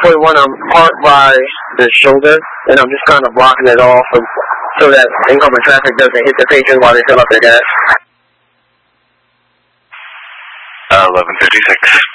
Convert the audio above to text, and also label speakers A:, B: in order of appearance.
A: 1041, I'm parked by the shoulder, and I'm just kind of blocking it off so that incoming traffic doesn't hit the patrons while they fill up their gas.
B: 1156.